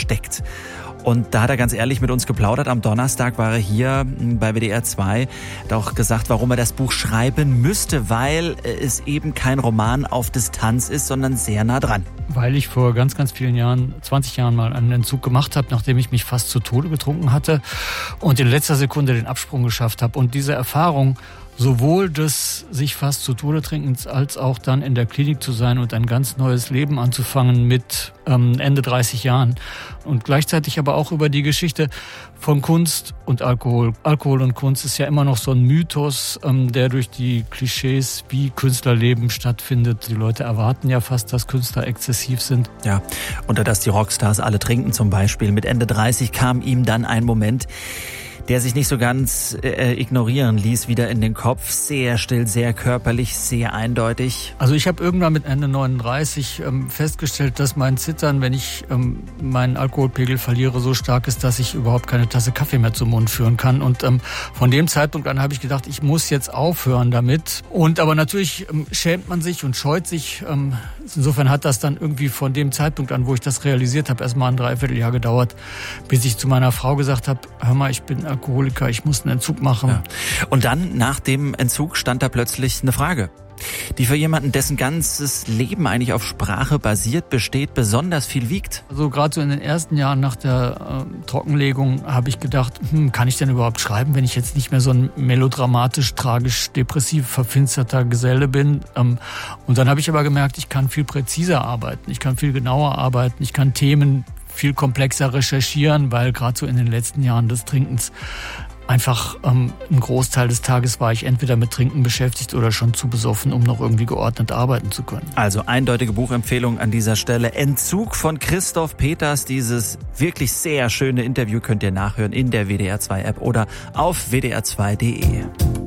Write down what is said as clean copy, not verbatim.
versteckt. Und da hat er ganz ehrlich mit uns geplaudert. Am Donnerstag war er hier bei WDR 2. Hat auch gesagt, warum er das Buch schreiben müsste, weil es eben kein Roman auf Distanz ist, sondern sehr nah dran. Weil ich vor ganz, ganz vielen Jahren, 20 Jahren mal einen Entzug gemacht habe, nachdem ich mich fast zu Tode getrunken hatte und in letzter Sekunde den Absprung geschafft habe. Und diese Erfahrung, sowohl des sich fast zu Tode trinkens als auch dann in der Klinik zu sein und ein ganz neues Leben anzufangen mit Ende 30 Jahren und gleichzeitig aber auch über die Geschichte von Kunst und Alkohol. Alkohol und Kunst ist ja immer noch so ein Mythos, der durch die Klischees, wie Künstlerleben stattfindet. Die Leute erwarten ja fast, dass Künstler exzessiv sind. Ja, und dass die Rockstars alle trinken zum Beispiel. Mit Ende 30 kam ihm dann ein Moment, der sich nicht so ganz ignorieren ließ, wieder in den Kopf. Sehr still, sehr körperlich, sehr eindeutig. Also ich habe irgendwann mit Ende 39 festgestellt, dass mein Zittern, wenn ich meinen Alkoholpegel verliere, so stark ist, dass ich überhaupt keine Tasse Kaffee mehr zum Mund führen kann. Und von dem Zeitpunkt an habe ich gedacht, ich muss jetzt aufhören damit. Und aber natürlich schämt man sich und scheut sich. Insofern hat das dann irgendwie von dem Zeitpunkt an, wo ich das realisiert habe, erstmal ein Dreivierteljahr gedauert, bis ich zu meiner Frau gesagt habe, hör mal, ich bin Alkoholiker, ich muss einen Entzug machen. Ja. Und dann, nach dem Entzug, stand da plötzlich eine Frage, die für jemanden, dessen ganzes Leben eigentlich auf Sprache basiert, besteht, besonders viel wiegt. Also gerade so in den ersten Jahren nach der Trockenlegung habe ich gedacht, kann ich denn überhaupt schreiben, wenn ich jetzt nicht mehr so ein melodramatisch, tragisch, depressiv verfinsterter Geselle bin. Und dann habe ich aber gemerkt, ich kann viel präziser arbeiten, ich kann viel genauer arbeiten, ich kann Themen viel komplexer recherchieren, weil gerade so in den letzten Jahren des Trinkens einfach ein Großteil des Tages war ich entweder mit Trinken beschäftigt oder schon zu besoffen, um noch irgendwie geordnet arbeiten zu können. Also eindeutige Buchempfehlung an dieser Stelle. Entzug von Christoph Peters. Dieses wirklich sehr schöne Interview könnt ihr nachhören in der WDR 2 App oder auf wdr2.de.